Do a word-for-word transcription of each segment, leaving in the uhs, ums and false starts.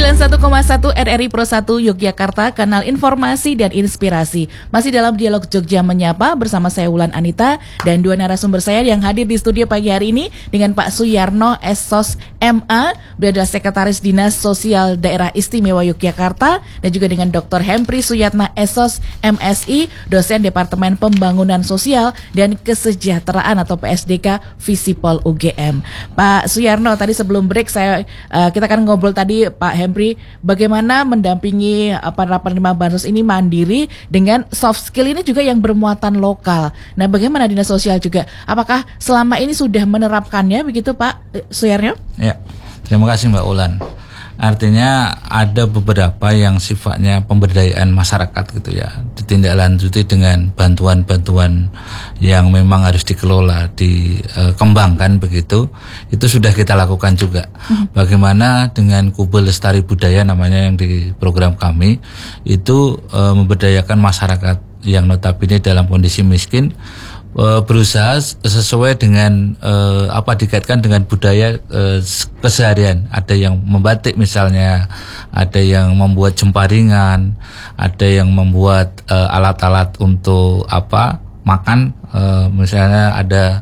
sembilan puluh satu koma satu R R I Pro satu Yogyakarta, kanal informasi dan inspirasi. Masih dalam dialog Jogja Menyapa bersama saya Wulan Anita dan dua narasumber saya yang hadir di studio pagi hari ini dengan Pak Suyarno S O S M A, beliau adalah Sekretaris Dinas Sosial Daerah Istimewa Yogyakarta, dan juga dengan Doktor Hempri Suyatna S O S M Si, dosen Departemen Pembangunan Sosial dan Kesejahteraan atau P S D K Visipol U G M. Pak Suyarno, tadi sebelum break saya uh, kita kan ngobrol tadi Pak Hempri, bagaimana mendampingi uh, para penerima bansos ini mandiri dengan soft skill ini juga yang bermuatan lokal. Nah, bagaimana Dinas Sosial juga? Apakah selama ini sudah menerapkannya begitu Pak Suyarno? Ya, terima kasih Mbak Ulan. Artinya ada beberapa yang sifatnya pemberdayaan masyarakat gitu ya, ditindaklanjuti dengan bantuan-bantuan yang memang harus dikelola, dikembangkan begitu. Itu sudah kita lakukan juga. Bagaimana dengan Kubel Lestari Budaya namanya yang di program kami, itu e, memberdayakan masyarakat yang notabene dalam kondisi miskin, berusaha sesuai dengan uh, apa dikaitkan dengan budaya uh, keseharian. Ada yang membatik misalnya, ada yang membuat jemparingan, ada yang membuat uh, alat-alat untuk apa makan, uh, misalnya ada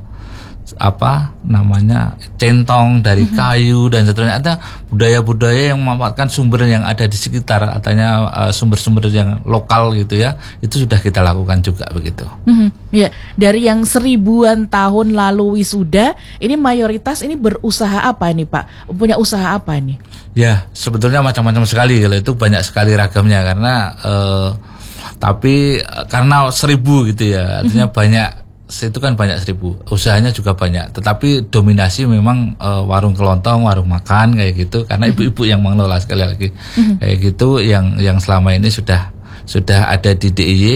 apa namanya centong dari mm-hmm. kayu dan seterusnya. Ada budaya-budaya yang memanfaatkan sumber yang ada di sekitar, artinya uh, sumber-sumber yang lokal gitu ya. Itu sudah kita lakukan juga begitu. Mm-hmm. Ya, dari yang seribuan tahun lalu wisuda, ini mayoritas ini berusaha apa ini Pak? Punya usaha apa ini? Ya, sebetulnya macam-macam sekali, kalau itu banyak sekali ragamnya karena uh, tapi uh, karena seribu gitu ya, artinya mm-hmm. banyak. Itu kan banyak seribu, usahanya juga banyak, tetapi dominasi memang e, warung kelontong, warung makan kayak gitu, karena ibu-ibu yang mengelola sekali lagi mm-hmm. kayak gitu, yang yang selama ini sudah sudah ada di D I Y,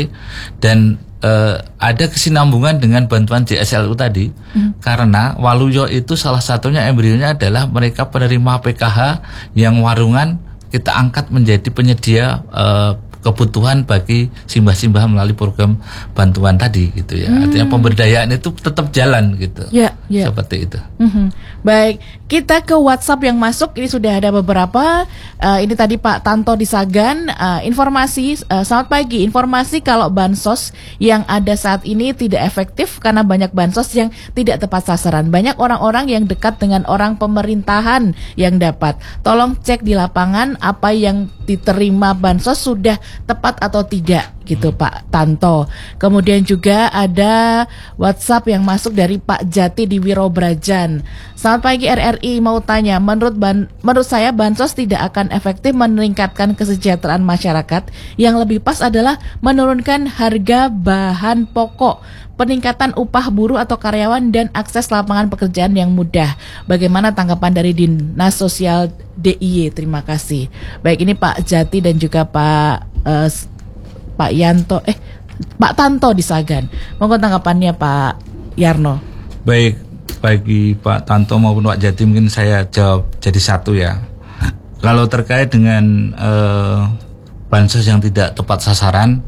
dan e, ada kesinambungan dengan bantuan J S L U tadi, mm-hmm. karena Waluyo itu salah satunya embrionya adalah mereka penerima P K H yang warungan kita angkat menjadi penyedia e, kebutuhan bagi simbah-simbah melalui program bantuan tadi gitu ya. Hmm. Artinya pemberdayaan itu tetap jalan gitu. Ya, ya. Seperti itu. Mm-hmm. Baik, kita ke WhatsApp yang masuk. Ini sudah ada beberapa. Uh, ini tadi Pak Tanto di Sagan. Uh, informasi, uh, selamat pagi. Informasi kalau bansos yang ada saat ini tidak efektif karena banyak bansos yang tidak tepat sasaran. Banyak orang-orang yang dekat dengan orang pemerintahan yang dapat. Tolong cek di lapangan apa yang diterima bansos sudah tepat atau tidak gitu Pak Tanto. Kemudian juga ada WhatsApp yang masuk dari Pak Jati di Wirobrajan. Selamat pagi R R I, mau tanya, menurut ban, menurut saya bansos tidak akan efektif meningkatkan kesejahteraan masyarakat. Yang lebih pas adalah menurunkan harga bahan pokok, peningkatan upah buruh atau karyawan, dan akses lapangan pekerjaan yang mudah. Bagaimana tanggapan dari Dinas Sosial D I Y? Terima kasih. Baik, ini Pak Jati dan juga Pak uh, Pak Yanto, eh Pak Tanto di Sagan. Mohon tanggapannya Pak Yarno. Baik, bagi Pak Tanto maupun Pak Jati mungkin saya jawab jadi satu ya. Kalau terkait dengan uh, bansos yang tidak tepat sasaran,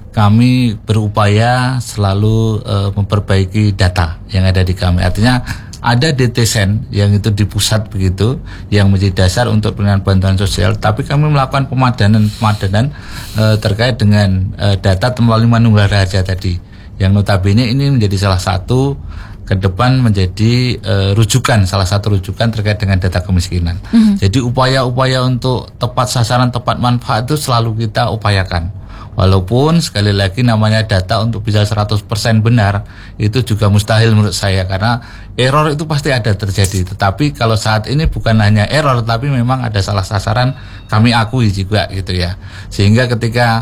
kami berupaya selalu uh, memperbaiki data yang ada di kami. Artinya ada D T Sen yang itu di pusat begitu, yang menjadi dasar untuk penerimaan bantuan sosial. Tapi kami melakukan pemadanan-pemadanan uh, terkait dengan uh, data melalui Manunggal Raharja tadi, yang notabene ini menjadi salah satu ke depan menjadi uh, rujukan, salah satu rujukan terkait dengan data kemiskinan. Mm-hmm. Jadi upaya-upaya untuk tepat sasaran, tepat manfaat itu selalu kita upayakan. Walaupun sekali lagi namanya data untuk bisa seratus persen benar itu juga mustahil menurut saya, karena error itu pasti ada terjadi. Tetapi kalau saat ini bukan hanya error, tapi memang ada salah sasaran, kami akui juga gitu ya. Sehingga ketika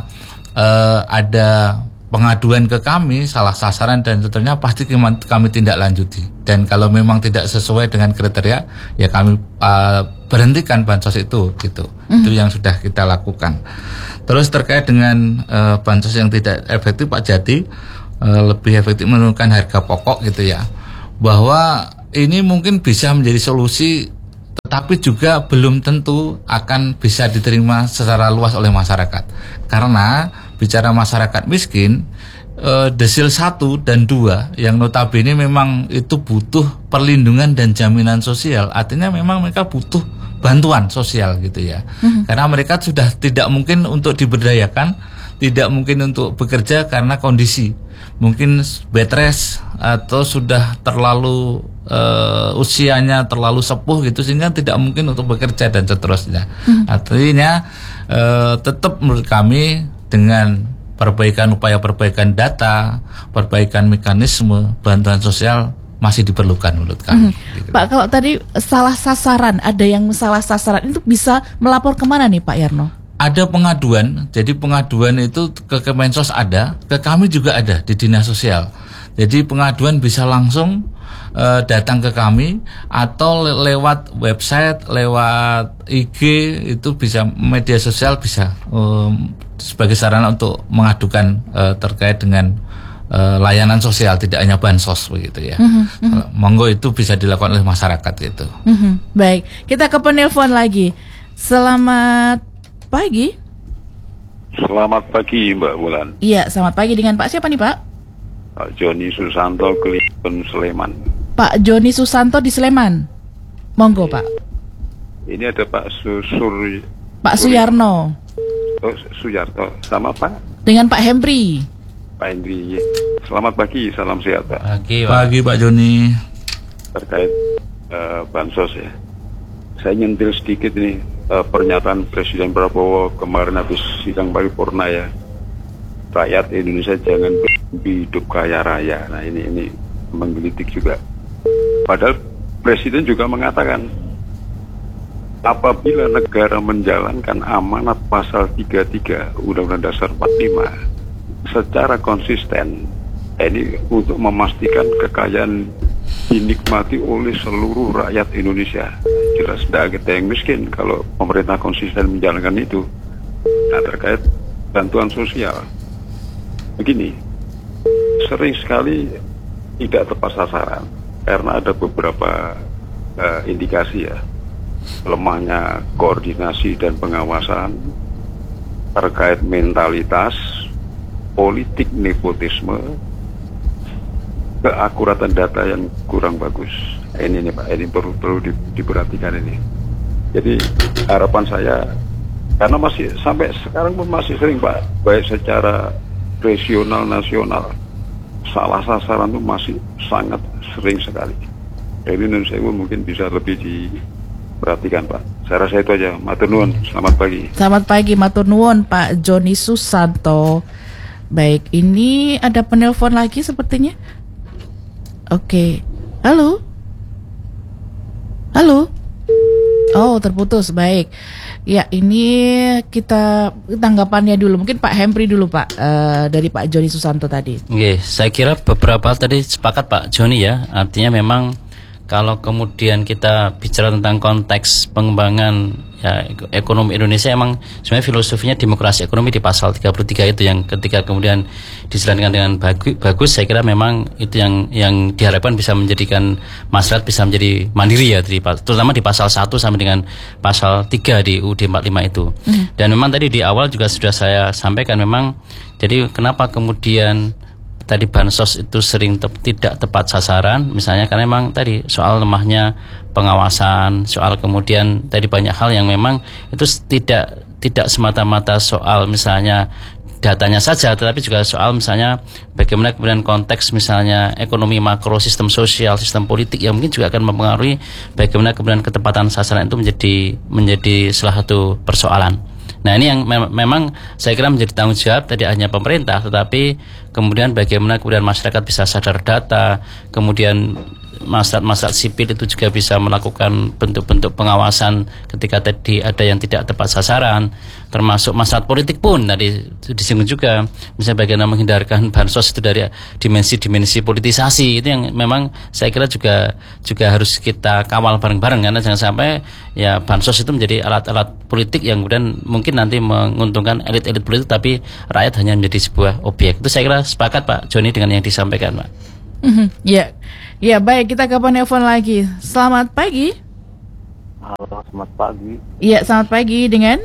uh, ada pengaduan ke kami salah sasaran dan seterusnya, pasti kami, kami tindak lanjuti. Dan kalau memang tidak sesuai dengan kriteria, ya kami uh, berhentikan bansos itu gitu. Mm-hmm. Itu yang sudah kita lakukan. Terus terkait dengan uh, bansos yang tidak efektif, Pak Jati, uh, lebih efektif menurunkan harga pokok gitu ya. Bahwa ini mungkin bisa menjadi solusi, tetapi juga belum tentu akan bisa diterima secara luas oleh masyarakat. Karena bicara masyarakat miskin, uh, desil satu dan dua yang notabene memang itu butuh perlindungan dan jaminan sosial. Artinya memang mereka butuh bantuan sosial gitu ya. Mm-hmm. Karena mereka sudah tidak mungkin untuk diberdayakan, tidak mungkin untuk bekerja karena kondisi mungkin bed rest atau sudah terlalu uh, usianya terlalu sepuh gitu sehingga tidak mungkin untuk bekerja dan seterusnya. Hmm. Artinya uh, tetap menurut kami dengan perbaikan upaya perbaikan data, perbaikan mekanisme bantuan sosial masih diperlukan menurut kami. Hmm. Gitu. Pak, kalau tadi salah sasaran, ada yang salah sasaran itu bisa melapor kemana nih Pak Yarno? Ada pengaduan, jadi pengaduan itu ke Kemensos ada, ke kami juga ada di Dinas Sosial. Jadi pengaduan bisa langsung uh, datang ke kami atau le- lewat website, lewat I G itu bisa media sosial bisa um, sebagai sarana untuk mengadukan uh, terkait dengan uh, layanan sosial, tidak hanya bansos begitu ya. Mm-hmm, mm-hmm. Monggo itu bisa dilakukan oleh masyarakat gitu. Mm-hmm. Baik, kita ke penelpon lagi. Selamat pagi. Selamat pagi Mbak Wulan. Iya, selamat pagi. Dengan Pak siapa nih Pak? Pak Joni Susanto, Kelipun, Sleman. Pak Joni Susanto di Sleman. Monggo Pak. Ini ada Pak Susur. Pak Suyarno. Oh, Suyarto. Sama Pak? Dengan Pak Hembri. Pak Hendri. Selamat pagi, salam sehat Pak. Pagi Pak, pagi, Pak Joni. Terkait uh, bansos ya. Saya nyentil sedikit nih. Uh, pernyataan Presiden Prabowo kemarin habis sidang paripurna ya, rakyat Indonesia jangan bermimpi hidup kaya raya. Nah ini ini menggelitik juga. Padahal Presiden juga mengatakan apabila negara menjalankan amanat pasal tiga puluh tiga Undang-Undang Dasar empat puluh lima secara konsisten, ini untuk memastikan kekayaan dinikmati oleh seluruh rakyat Indonesia. Jelas tidak kita yang miskin kalau pemerintah konsisten menjalankan itu. Nah terkait bantuan sosial, begini, sering sekali tidak tepat sasaran karena ada beberapa uh, indikasi ya, lemahnya koordinasi dan pengawasan terkait mentalitas, politik nepotisme, keakuratan data yang kurang bagus. Ini nih Pak, ini perlu perlu di, diperhatikan ini. Jadi harapan saya, karena masih sampai sekarang pun masih sering Pak, baik secara regional nasional, salah sasaran itu masih sangat sering sekali. Jadi Indonesia pun mungkin bisa lebih diperhatikan Pak. Saya rasa itu aja. Matur nuwun. Selamat pagi. Selamat pagi, matur nuwun Pak Joni Susanto. Baik, ini ada penelpon lagi sepertinya. Oke, halo, halo. Oh, terputus. Baik. Ya, ini kita tanggapannya dulu. Mungkin Pak Hempri dulu Pak, uh, dari Pak Joni Susanto tadi. Oke, saya kira beberapa tadi sepakat Pak Joni ya. Artinya memang kalau kemudian kita bicara tentang konteks pengembangan ya, ekonomi Indonesia, emang sebenarnya filosofinya demokrasi ekonomi di pasal tiga puluh tiga itu yang ketika kemudian dijalankan dengan bagus, bagus saya kira memang itu yang yang diharapkan bisa menjadikan masyarakat bisa menjadi mandiri ya, terutama di pasal satu sampai dengan pasal tiga di U U D empat puluh lima itu. Mm. Dan memang tadi di awal juga sudah saya sampaikan memang jadi kenapa kemudian tadi bansos itu sering te- tidak tepat sasaran, misalnya karena memang tadi soal lemahnya pengawasan, soal kemudian tadi banyak hal yang memang itu tidak tidak semata-mata soal misalnya datanya saja, tetapi juga soal misalnya bagaimana kemudian konteks misalnya ekonomi makro, sistem sosial, sistem politik yang mungkin juga akan mempengaruhi bagaimana kemudian ketepatan sasaran itu menjadi menjadi salah satu persoalan. Nah ini yang mem- memang saya kira menjadi tanggung jawab tadi hanya pemerintah, tetapi kemudian bagaimana kemudian masyarakat bisa sadar data, kemudian masyarakat-masyarakat sipil itu juga bisa melakukan bentuk-bentuk pengawasan ketika tadi ada yang tidak tepat sasaran, termasuk masyarakat politik pun tadi disinggung juga, misalnya bagaimana menghindarkan bansos itu dari dimensi-dimensi politisasi, itu yang memang saya kira juga juga harus kita kawal bareng-bareng, karena jangan sampai ya bansos itu menjadi alat-alat politik yang kemudian mungkin nanti menguntungkan elit-elit politik tapi rakyat hanya menjadi sebuah objek. Itu saya kira sepakat Pak Joni dengan yang disampaikan Pak. Mm-hmm. Ya, ya baik, kita ke penelpon lagi. Selamat pagi. Halo, selamat pagi. Iya, selamat pagi dengan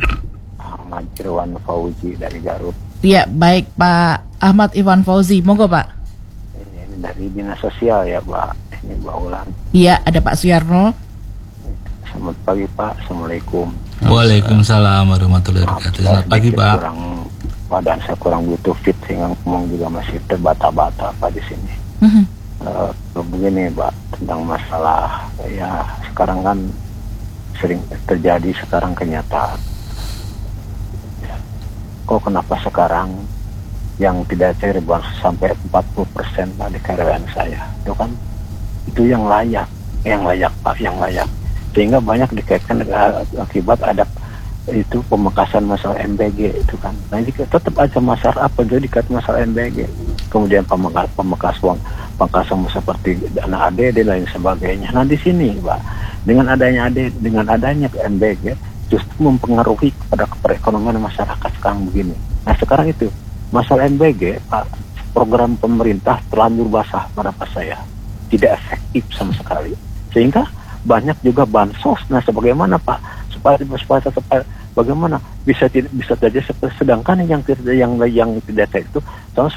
Ahmad Irwan Fauzi dari Garut. Iya, baik Pak Ahmad Irwan Fauzi, monggo Pak. Ini, ini dari Dinas Sosial ya Pak. Ini Mbak Ulan. Iya, ada Pak Suyarno. Sama Selamat pagi Pak, Assalamualaikum. Waalaikumsalam warahmatullahi wabarakatuh. Selamat pagi Pak. Kurang, badan saya kurang butuh fit sehingga ngomong juga masih terbata-bata Pak di sini. Mhm. Uh, begini Pak, tentang masalah ya sekarang kan sering terjadi sekarang kenyataan. Kok kenapa sekarang yang tidak cair bansos sampai empat puluh persen Pak di karyawan saya? Itu kan itu yang layak, yang layak Pak, yang layak. Sehingga banyak dikaitkan akibat ada itu pemekasan masalah M B G itu kan. Nah ini tetap aja masalah apa jadi dikait masalah M B G. Kemudian pemekas pemekas uang pemekasan seperti dana A D D dan lain sebagainya. Nah di sini Pak, dengan adanya A D D, dengan adanya M B G justru mempengaruhi kepada perekonomian masyarakat sekarang begini. Nah sekarang itu masalah M B G Pak, program pemerintah terlanjur basah pada pas saya, tidak efektif sama sekali. Sehingga banyak juga bansos. Nah sebagaimana Pak, supaya supaya supaya bagaimana bisa tidak bisa saja sedangkan yang tidak yang yang tidak cair itu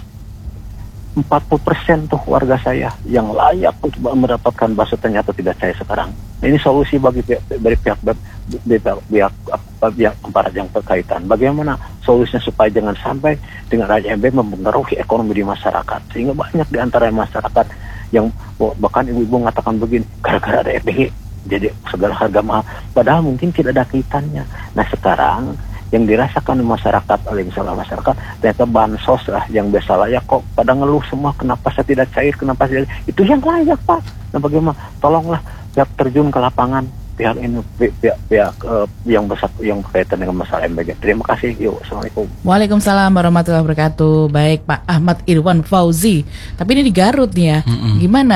empat puluh persen tuh warga saya yang layak untuk mendapatkan bansos ternyata tidak cair sekarang. Ini solusi bagi pihak dari pihak pihak pihak pihak aparat yang berkaitan. Bagaimana solusinya supaya jangan sampai dengan adanya M B G mempengaruhi ekonomi di masyarakat, sehingga banyak di antara masyarakat yang bahkan ibu-ibu mengatakan begini, gara-gara ada M B G jadi segala harga mahal, padahal mungkin tidak ada kaitannya. Nah sekarang yang dirasakan masyarakat oleh misalnya masyarakat ternyata bansos lah yang biasa layak kok pada ngeluh semua, kenapa saya tidak cair, kenapa saya itu yang layak Pak. Nah bagaimana, tolonglah pihak terjun ke lapangan, pihak ini pihak, pihak, pihak uh, yang besar yang berkaitan dengan masalah M B G. Terima kasih. Yuk, assalamualaikum. Waalaikumsalam warahmatullahi wabarakatuh. Baik Pak Ahmad Irwan Fauzi. Tapi ini di Garut nih ya. Mm-mm. Gimana?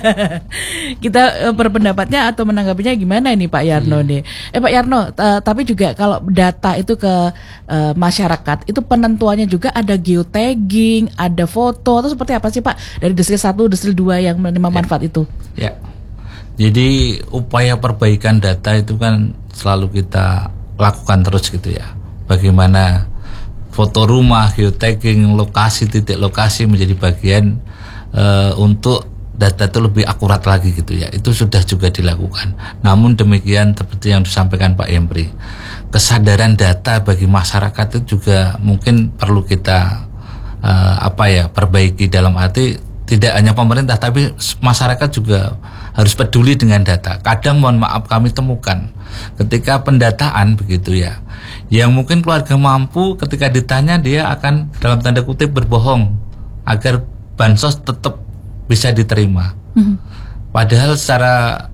Kita uh, berpendapatnya atau menanggapinya gimana ini Pak Yarno mm. nih? Eh Pak Yarno, uh, tapi juga kalau data itu ke uh, masyarakat itu penentuannya juga ada geotagging, ada foto atau seperti apa sih Pak dari Destil satu, Destil dua yang menerima manfaat ya. itu? Ya. Jadi upaya perbaikan data itu kan selalu kita lakukan terus gitu ya. Bagaimana foto rumah, geotagging, lokasi, titik lokasi menjadi bagian e, untuk data itu lebih akurat lagi gitu ya. Itu sudah juga dilakukan. Namun demikian seperti yang disampaikan Pak Yempri, kesadaran data bagi masyarakat itu juga mungkin perlu kita e, apa ya perbaiki, dalam arti tidak hanya pemerintah tapi masyarakat juga harus peduli dengan data. Kadang mohon maaf kami temukan ketika pendataan begitu ya, yang mungkin keluarga mampu ketika ditanya dia akan dalam tanda kutip berbohong agar bansos tetap bisa diterima. Mm-hmm. Padahal secara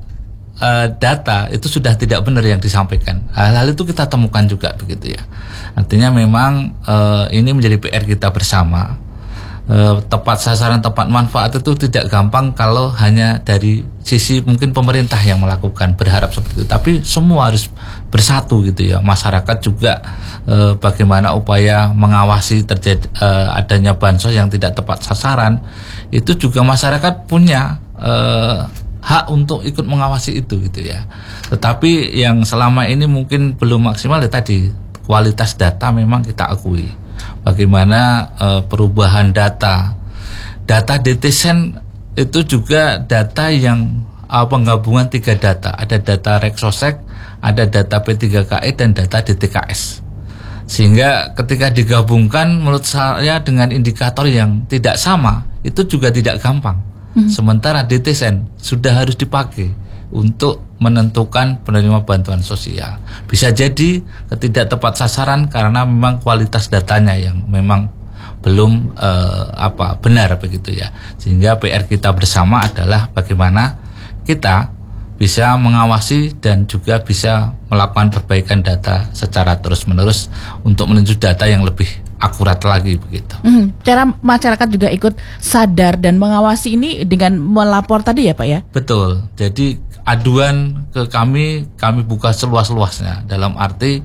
uh, data itu sudah tidak benar yang disampaikan. Hal-hal itu kita temukan juga begitu ya. Artinya memang uh, ini menjadi P R kita bersama. Uh, tepat sasaran, tepat manfaat itu tidak gampang kalau hanya dari sisi mungkin pemerintah yang melakukan, berharap seperti itu, tapi semua harus bersatu gitu ya. Masyarakat juga uh, bagaimana upaya mengawasi terjadi uh, adanya bansos yang tidak tepat sasaran, itu juga masyarakat punya uh, hak untuk ikut mengawasi itu gitu ya. Tetapi yang selama ini mungkin belum maksimal ya tadi, kualitas data memang kita akui. Bagaimana uh, perubahan data data D T S E N itu juga data yang uh, penggabungan tiga data, ada data Reksosek, ada data P tiga K I dan data D T K S, sehingga ketika digabungkan menurut saya dengan indikator yang tidak sama itu juga tidak gampang. hmm. Sementara D T S E N sudah harus dipakai untuk menentukan penerima bantuan sosial. Bisa jadi ketidak tepat sasaran karena memang kualitas datanya yang memang belum eh, apa benar begitu ya. Sehingga P R kita bersama adalah bagaimana kita bisa mengawasi dan juga bisa melakukan perbaikan data secara terus-menerus untuk menuju data yang lebih akurat lagi begitu. Hmm, cara masyarakat juga ikut sadar dan mengawasi ini dengan melapor tadi ya Pak ya? Betul. Jadi aduan ke kami, kami buka seluas-luasnya, dalam arti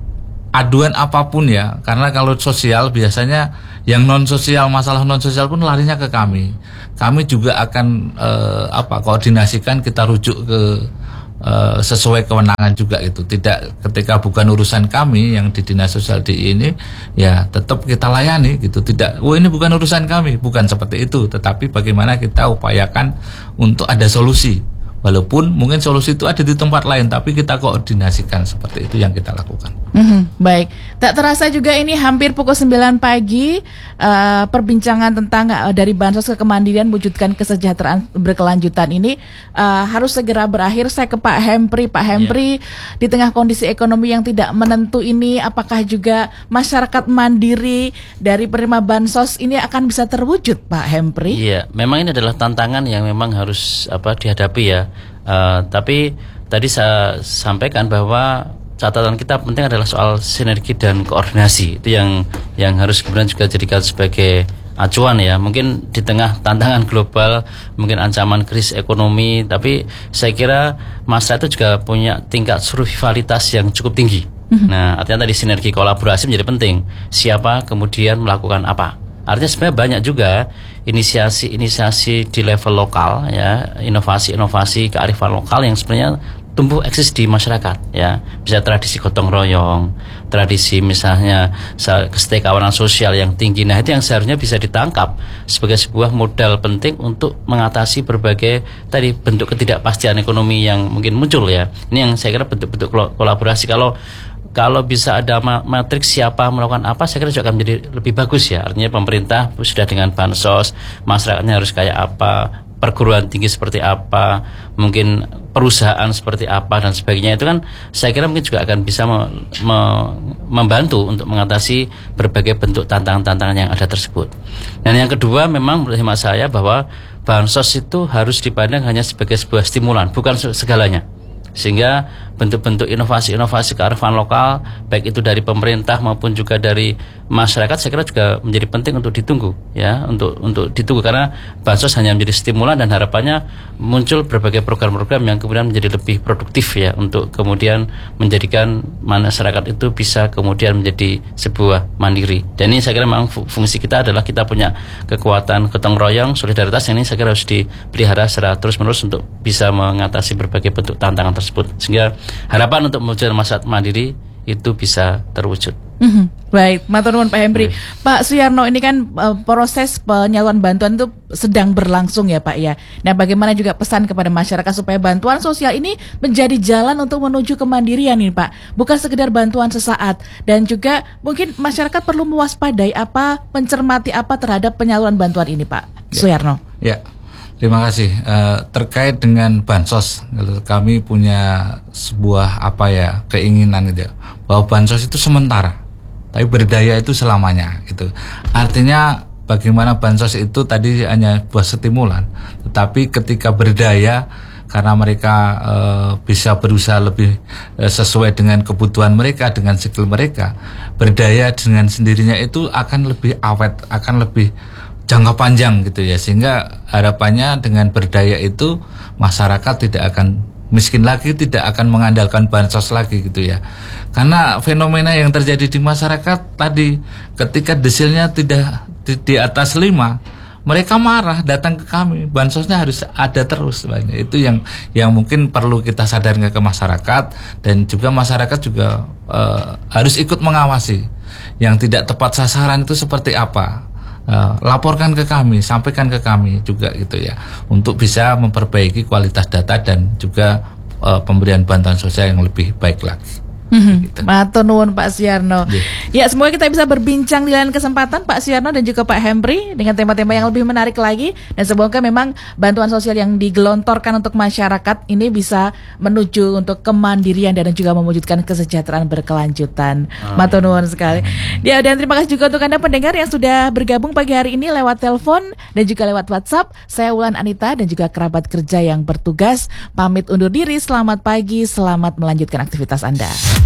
aduan apapun ya, karena kalau sosial biasanya yang non sosial, masalah non sosial pun larinya ke kami. Kami juga akan eh, apa koordinasikan, kita rujuk ke eh, sesuai kewenangan juga itu. Tidak ketika bukan urusan kami yang di dinas sosial di ini, ya tetap kita layani gitu. Tidak, oh ini bukan urusan kami, bukan seperti itu. Tetapi bagaimana kita upayakan untuk ada solusi Walaupun mungkin solusi itu ada di tempat lain, tapi kita koordinasikan, seperti itu yang kita lakukan. Mm-hmm, baik, tak terasa juga ini hampir pukul sembilan pagi, uh, perbincangan tentang uh, dari bansos ke kemandirian wujudkan kesejahteraan berkelanjutan ini uh, harus segera berakhir. Saya ke Pak Hempri. Pak Hempri, yeah. Di tengah kondisi ekonomi yang tidak menentu ini, apakah juga masyarakat mandiri dari penerima bansos ini akan bisa terwujud, Pak Hempri? Iya, memang ini adalah tantangan yang memang harus apa dihadapi ya. Uh, tapi tadi saya sampaikan bahwa catatan kita penting adalah soal sinergi dan koordinasi. Itu yang yang harus kemudian juga jadikan sebagai acuan ya. Mungkin di tengah tantangan global, mungkin ancaman krisis ekonomi, tapi saya kira masyarakat itu juga punya tingkat survivalitas yang cukup tinggi. Mm-hmm. Nah, artinya tadi sinergi kolaborasi menjadi penting. Siapa kemudian melakukan apa? Artinya sebenarnya banyak juga inisiasi-inisiasi di level lokal ya, inovasi-inovasi kearifan lokal yang sebenarnya tumbuh eksis di masyarakat ya. Bisa tradisi gotong royong, tradisi misalnya kesetiakawanan sosial yang tinggi. Nah, itu yang seharusnya bisa ditangkap sebagai sebuah modal penting untuk mengatasi berbagai tadi bentuk ketidakpastian ekonomi yang mungkin muncul ya. Ini yang saya kira bentuk-bentuk kolaborasi. Kalau Kalau bisa ada matriks siapa melakukan apa, saya kira juga akan menjadi lebih bagus ya. Artinya pemerintah sudah dengan bansos, masyarakatnya harus kayak apa, perguruan tinggi seperti apa, mungkin perusahaan seperti apa dan sebagainya. Itu kan saya kira mungkin juga akan bisa me, me, membantu untuk mengatasi berbagai bentuk tantangan-tantangan yang ada tersebut. Dan yang kedua, memang menurut hemat saya bahwa bansos itu harus dipandang hanya sebagai sebuah stimulan, bukan segalanya. Sehingga bentuk-bentuk inovasi-inovasi kearifan lokal, baik itu dari pemerintah maupun juga dari masyarakat, saya kira juga menjadi penting untuk ditunggu ya, untuk untuk ditunggu karena bansos hanya menjadi stimulan dan harapannya muncul berbagai program-program yang kemudian menjadi lebih produktif ya, untuk kemudian menjadikan masyarakat itu bisa kemudian menjadi sebuah mandiri. Dan ini saya kira memang fungsi kita adalah kita punya kekuatan gotong royong, solidaritas, yang ini saya kira harus dipelihara secara terus-menerus untuk bisa mengatasi berbagai bentuk tantangan tersebut, sehingga harapan untuk mewujudkan masyarakat mandiri itu bisa terwujud. Mm-hmm. Baik, matur nuwun Pak Hempri. Mm. Pak Suyarno, ini kan uh, proses penyaluran bantuan itu sedang berlangsung ya Pak ya. Nah, bagaimana juga pesan kepada masyarakat supaya bantuan sosial ini menjadi jalan untuk menuju kemandirian ini Pak, bukan sekedar bantuan sesaat, dan juga mungkin masyarakat perlu mewaspadai apa, mencermati apa terhadap penyaluran bantuan ini Pak ya. Suyarno. Ya. Terima kasih. Uh, terkait dengan bansos, kami punya sebuah apa ya keinginan gitu ya, bahwa bansos itu sementara, tapi berdaya itu selamanya. Itu artinya bagaimana bansos itu tadi hanya buat stimulan, tetapi ketika berdaya karena mereka uh, bisa berusaha lebih uh, sesuai dengan kebutuhan mereka, dengan skill mereka, berdaya dengan sendirinya itu akan lebih awet, akan lebih jangka panjang gitu ya, sehingga harapannya dengan berdaya itu masyarakat tidak akan miskin lagi, tidak akan mengandalkan bansos lagi gitu ya. Karena fenomena yang terjadi di masyarakat tadi, ketika desilnya tidak di, di atas lima, mereka marah datang ke kami, bansosnya harus ada terus. Itu yang yang mungkin perlu kita sadarkan ke masyarakat, dan juga masyarakat juga uh, harus ikut mengawasi yang tidak tepat sasaran itu seperti apa. Uh, laporkan ke kami, sampaikan ke kami juga gitu ya, untuk bisa memperbaiki kualitas data dan juga uh, pemberian bantuan sosial yang lebih baik lagi. Mm-hmm. Gitu. Matur nuwun Pak Suyarno. Yeah. Ya, semoga kita bisa berbincang di lain kesempatan Pak Suyarno dan juga Pak Hempri dengan tema-tema yang lebih menarik lagi, dan semoga memang bantuan sosial yang digelontorkan untuk masyarakat ini bisa menuju untuk kemandirian dan juga mewujudkan kesejahteraan berkelanjutan. Oh. Matur nuwun sekali. Ya, dan terima kasih juga untuk Anda pendengar yang sudah bergabung pagi hari ini lewat telepon dan juga lewat WhatsApp. Saya Wulan Anita dan juga kerabat kerja yang bertugas pamit undur diri. Selamat pagi, selamat melanjutkan aktivitas Anda.